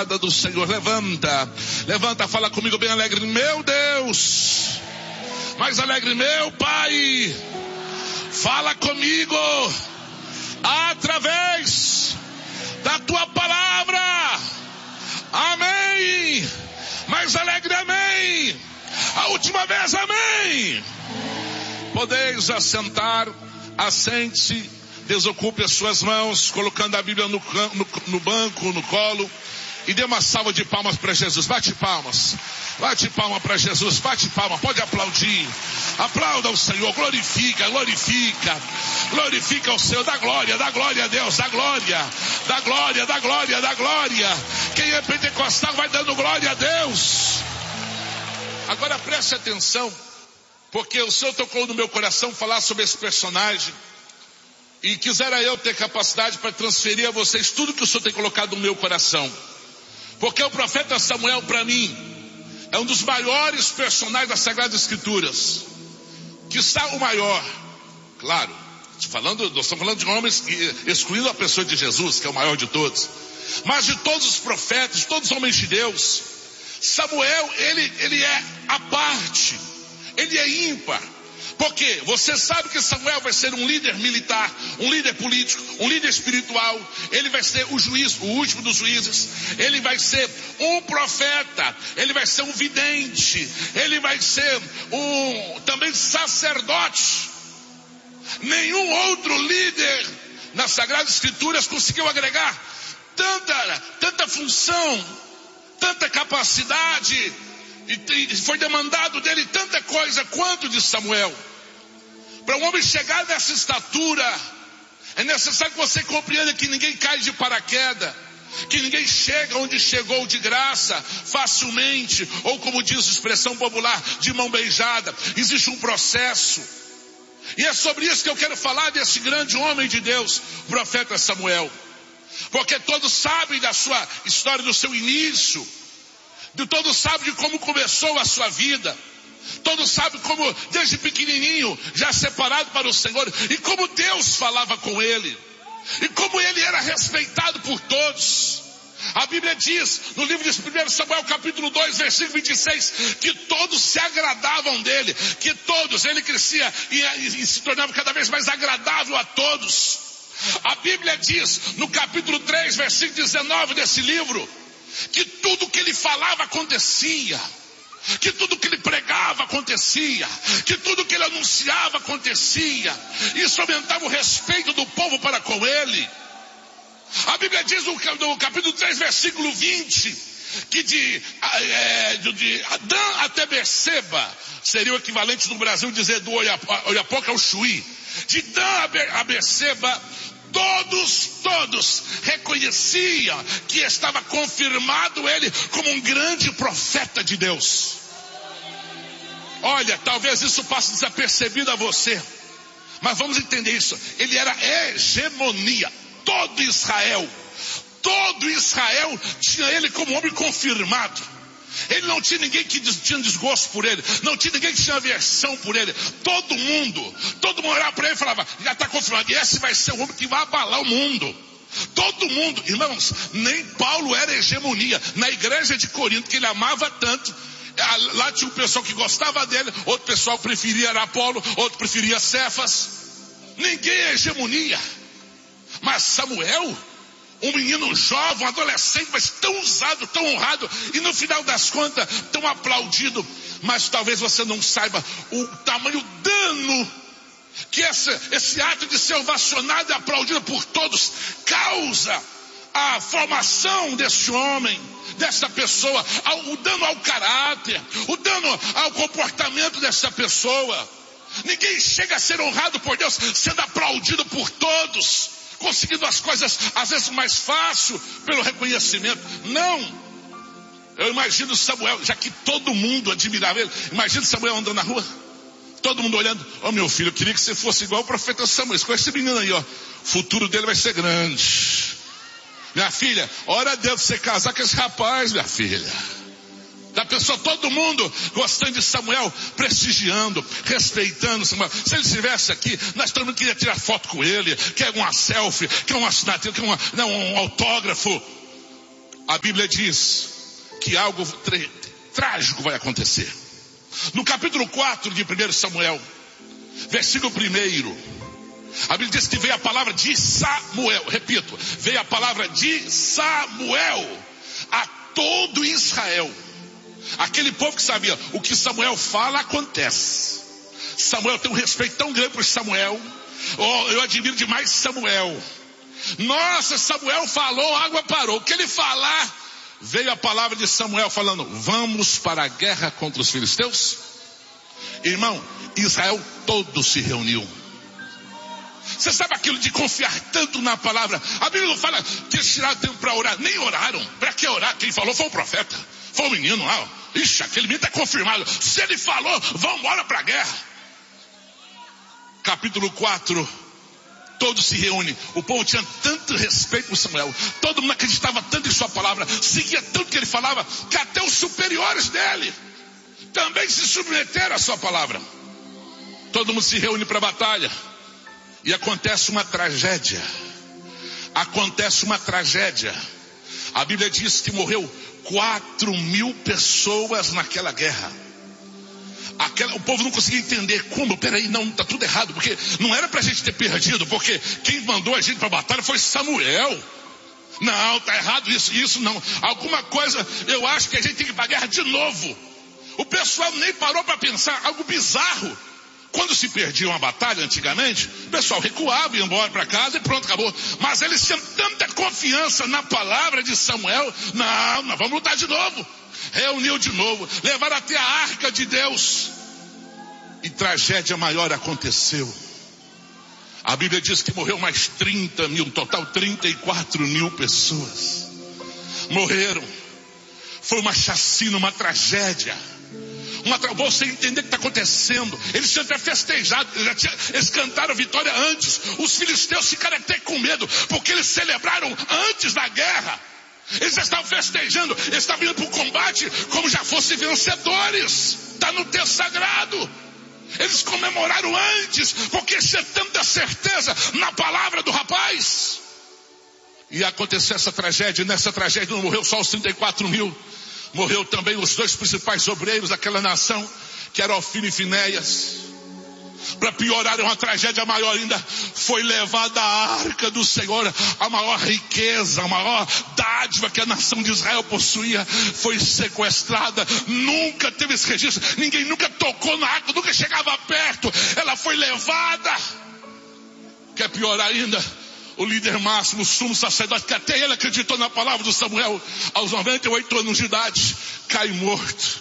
abençoada do Senhor. Levanta, fala comigo bem alegre. Meu Deus, mais alegre, meu Pai, fala comigo através da tua palavra. Amém. Mais alegre, amém. A última vez, amém. Podeis assentar, assente-se, desocupe as suas mãos, colocando a Bíblia no banco, no colo, e dê uma salva de palmas para Jesus. Bate palma para Jesus, bate palma, pode aplaudir. Aplauda o Senhor, glorifica o Senhor, dá glória a Deus, dá glória. Quem é pentecostal vai dando glória a Deus. Agora preste atenção, porque o Senhor tocou no meu coração falar sobre esse personagem, e quisera eu ter capacidade para transferir a vocês tudo que o Senhor tem colocado no meu coração. Porque o profeta Samuel, para mim, é um dos maiores personagens das Sagradas Escrituras. Quiçá o maior. Claro, nós estamos falando de homens, excluindo a pessoa de Jesus, que é o maior de todos. Mas de todos os profetas, de todos os homens de Deus, Samuel, ele é à parte, ele é ímpar. Porque você sabe que Samuel vai ser um líder militar, um líder político, um líder espiritual. Ele vai ser o juiz, o último dos juízes. Ele vai ser um profeta. Ele vai ser um vidente. Ele vai ser também sacerdote. Nenhum outro líder nas Sagradas Escrituras conseguiu agregar tanta função, tanta capacidade. E foi demandado dele tanta coisa quanto de Samuel. Para um homem chegar nessa estatura, é necessário que você compreenda que ninguém cai de paraquedas, que ninguém chega onde chegou de graça, facilmente, ou como diz a expressão popular, de mão beijada. Existe um processo. E é sobre isso que eu quero falar desse grande homem de Deus, o profeta Samuel. Porque todos sabem da sua história, do seu início. Todos sabem de como começou a sua vida. Todos sabem como desde pequenininho, já separado para o Senhor, e como Deus falava com ele, e como ele era respeitado por todos. A Bíblia diz no livro de 1 Samuel capítulo 2 versículo 26, que todos se agradavam dele, que todos, ele crescia e se tornava cada vez mais agradável a todos. A Bíblia diz no capítulo 3 versículo 19 desse livro, que tudo que ele falava acontecia, que tudo que ele pregava acontecia, que tudo que ele anunciava acontecia. Isso aumentava o respeito do povo para com ele. A Bíblia diz no capítulo 3 versículo 20, que de Adã até Beceba, seria o equivalente no Brasil dizer do Oiapoque ao Chuí, de Dan a Beceba, todos reconheciam que estava confirmado ele como um grande profeta de Deus. Olha, talvez isso passe desapercebido a você, mas vamos entender isso. Ele era hegemonia. Todo Israel tinha ele como homem confirmado. Ele não tinha ninguém que tinha desgosto por ele, não tinha ninguém que tinha aversão por ele. Todo mundo olhava para ele e falava, já está confirmado, e esse vai ser o homem que vai abalar o mundo. Todo mundo, irmãos, nem Paulo era hegemonia. Na igreja de Corinto, que ele amava tanto, lá tinha um pessoal que gostava dele, outro pessoal preferia Apolo, outro preferia Cefas. Ninguém é hegemonia. Mas Samuel, um menino jovem, um adolescente, mas tão usado, tão honrado, e no final das contas, tão aplaudido. Mas talvez você não saiba o tamanho dano que esse ato de ser ovacionado e aplaudido por todos causa à formação desse homem, dessa pessoa, o dano ao caráter, o dano ao comportamento dessa pessoa. Ninguém chega a ser honrado por Deus sendo aplaudido por todos, conseguindo as coisas às vezes mais fácil pelo reconhecimento. Não. Eu imagino Samuel, já que todo mundo admirava ele, imagina Samuel andando na rua, todo mundo olhando. Meu filho, eu queria que você fosse igual o profeta Samuel. Com esse menino aí, o futuro dele vai ser grande. Minha filha, ora a Deus você casar com esse rapaz, minha filha. Da pessoa, todo mundo gostando de Samuel, prestigiando, respeitando Samuel. Se ele estivesse aqui, nós todo mundo queria tirar foto com ele, quer uma selfie, quer uma assinatura, quer um autógrafo. a Bíblia diz que algo trágico vai acontecer. No capítulo 4 de 1 Samuel, versículo 1, a Bíblia diz que veio a palavra de Samuel, repito, veio a palavra de Samuel a todo Israel. Aquele povo que sabia, o que Samuel fala acontece. Samuel tem um respeito tão grande por Samuel. Oh, eu admiro demais Samuel. Nossa, Samuel falou, a água parou. O que ele falar, veio a palavra de Samuel falando: vamos para a guerra contra os filisteus. Irmão, Israel todo se reuniu. Você sabe aquilo de confiar tanto na palavra? A Bíblia não fala que eles tiraram tempo para orar. Nem oraram. Para que orar? Quem falou foi o profeta. Foi o menino lá. Ixi, aquele menino está confirmado. Se ele falou, vamos embora para a guerra. Capítulo 4. Todos se reúnem. O povo tinha tanto respeito por Samuel. Todo mundo acreditava tanto em sua palavra. Seguia tanto que ele falava, que até os superiores dele também se submeteram à sua palavra. Todo mundo se reúne para a batalha. E acontece uma tragédia. Acontece uma tragédia. A Bíblia diz que morreu 4.000 pessoas naquela guerra. O povo não conseguia entender como. Peraí, não, está tudo errado. Porque não era para a gente ter perdido. Porque quem mandou a gente para a batalha foi Samuel. Não, está errado isso não. Alguma coisa, eu acho que a gente tem que ir para a guerra de novo. O pessoal nem parou para pensar. Algo bizarro. Quando se perdia uma batalha antigamente, o pessoal recuava, ia embora para casa e pronto, acabou. Mas eles tinham tanta confiança na palavra de Samuel. Não, nós vamos lutar de novo. Reuniu de novo, levaram até a arca de Deus. E tragédia maior aconteceu. A Bíblia diz que morreu mais 30.000, total 34.000 pessoas. Morreram. Foi uma chacina, uma tragédia. Você entender o que está acontecendo. Eles tinham até festejado, eles cantaram vitória antes. Os filisteus ficaram até com medo, porque eles celebraram antes da guerra. Eles estavam festejando, eles estavam indo para o combate como já fossem vencedores. Está no texto sagrado. Eles comemoraram antes, porque tinha tanta certeza na palavra do rapaz. E aconteceu essa tragédia. E nessa tragédia não morreu só os 34.000. Morreu também os 2 principais obreiros daquela nação, que eram Ofni e Finéias. Para piorar, uma tragédia maior ainda, foi levada a arca do Senhor, a maior riqueza, a maior dádiva que a nação de Israel possuía, foi sequestrada. Nunca teve esse registro, ninguém nunca tocou na arca, nunca chegava perto, ela foi levada. Quer piorar ainda? O líder máximo, o sumo sacerdote, que até ele acreditou na palavra de Samuel, aos 98 anos de idade, cai morto.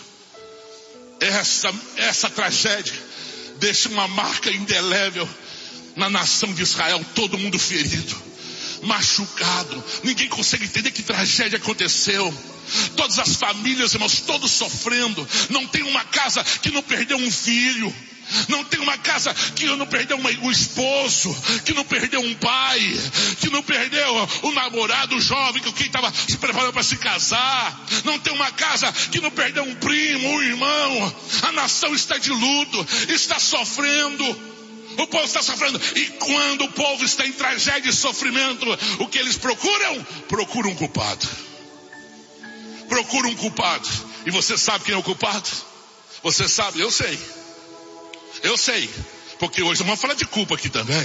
Essa tragédia deixa uma marca indelével na nação de Israel. Todo mundo ferido, machucado. Ninguém consegue entender que tragédia aconteceu. Todas as famílias, irmãos, todos sofrendo. Não tem uma casa que não perdeu um filho. Não tem uma casa que não perdeu um esposo, que não perdeu um pai, que não perdeu o namorado, o jovem, que estava se preparando para se casar. Não tem uma casa que não perdeu um primo, um irmão. A nação está de luto, está sofrendo. O povo está sofrendo. E quando o povo está em tragédia e sofrimento, o que eles procuram? Procuram um culpado. Procuram um culpado. E você sabe quem é o culpado? Você sabe? Eu sei. Eu sei, porque hoje vamos falar de culpa aqui também.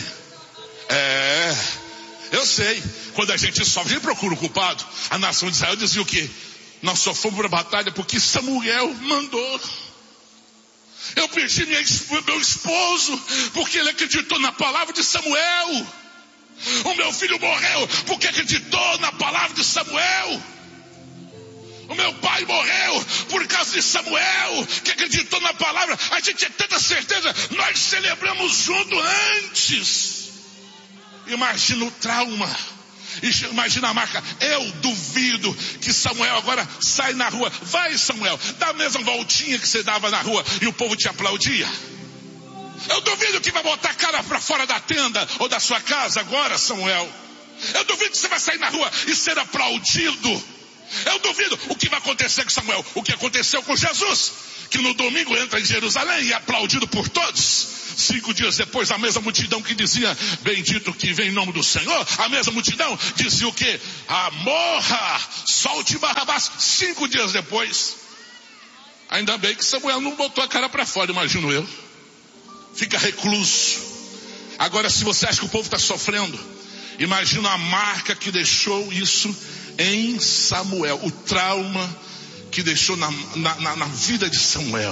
Eu sei. Quando a gente sofre, a gente procura o culpado. A nação de Israel dizia o quê? Nós só fomos para a batalha porque Samuel mandou. Eu perdi meu esposo porque ele acreditou na palavra de Samuel. O meu filho morreu porque acreditou na palavra de Samuel. O meu pai morreu por causa de Samuel, que acreditou na palavra. A gente tinha tanta certeza, nós celebramos junto antes. Imagina o trauma, imagina a marca. Eu duvido que Samuel agora sai na rua. Vai, Samuel, dá a mesma voltinha que você dava na rua e o povo te aplaudia. Eu duvido que vai botar a cara para fora da tenda ou da sua casa agora, Samuel. Eu duvido que você vai sair na rua e ser aplaudido. Eu duvido o que vai acontecer com Samuel. O que aconteceu com Jesus, que no domingo entra em Jerusalém e é aplaudido por todos. 5 dias depois, a mesma multidão que dizia, bendito que vem em nome do Senhor, a mesma multidão dizia o quê? Morra, solte Barrabás. 5 dias depois, ainda bem que Samuel não botou a cara para fora, imagino eu. Fica recluso. Agora, se você acha que o povo está sofrendo, imagina a marca que deixou isso em Samuel, o trauma que deixou na vida de Samuel.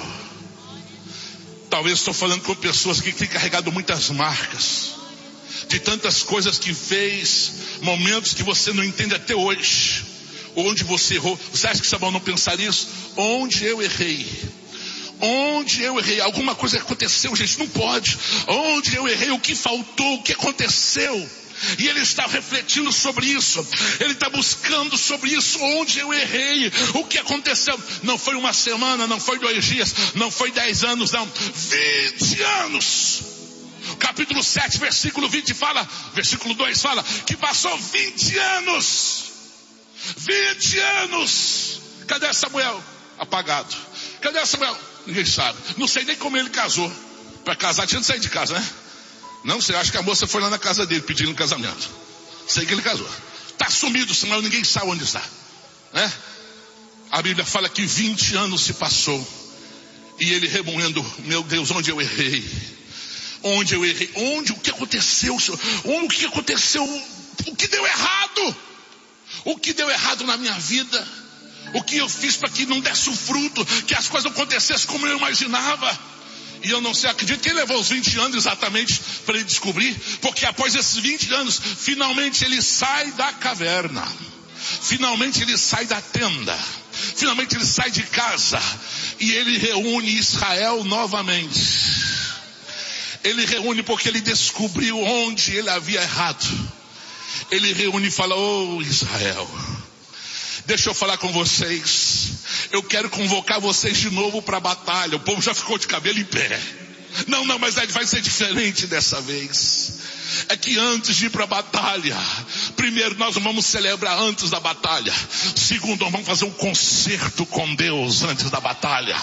Talvez estou falando com pessoas que têm carregado muitas marcas, de tantas coisas que fez, momentos que você não entende até hoje, onde você errou. Você acha que Samuel não pensaria isso? Onde eu errei? Onde eu errei? Alguma coisa aconteceu, gente, não pode. Onde eu errei? O que faltou? O que aconteceu? E ele está refletindo sobre isso. Ele está buscando sobre isso. Onde eu errei? O que aconteceu? Não foi uma semana, não foi 2 dias, não foi 10 anos, não. 20 anos. Capítulo 7, versículo 20 fala, versículo 2 fala, que passou 20 anos. 20 anos. Cadê Samuel? Apagado. Cadê Samuel? Ninguém sabe. Não sei nem como ele casou. Para casar tinha de sair de casa, né? Não sei, acho que a moça foi lá na casa dele pedindo um casamento. Sei que ele casou. Está sumido, Samuel, ninguém sabe onde está, né? A Bíblia fala que 20 anos se passou. E ele remoendo, meu Deus, onde eu errei? Onde eu errei? Onde? O que aconteceu, Senhor? O que aconteceu? O que deu errado? O que deu errado na minha vida? O que eu fiz para que não desse o fruto? Que as coisas não acontecessem como eu imaginava? E eu não sei, acredito que ele levou os 20 anos exatamente para ele descobrir. Porque após esses 20 anos, finalmente ele sai da caverna. Finalmente ele sai da tenda. Finalmente ele sai de casa. E ele reúne Israel novamente. Ele reúne porque ele descobriu onde ele havia errado. Ele reúne e fala, Israel, deixa eu falar com vocês. Eu quero convocar vocês de novo para a batalha. O povo já ficou de cabelo em pé. Não, mas vai ser diferente dessa vez. É que antes de ir para a batalha, primeiro nós vamos celebrar antes da batalha. Segundo, nós vamos fazer um concerto com Deus antes da batalha.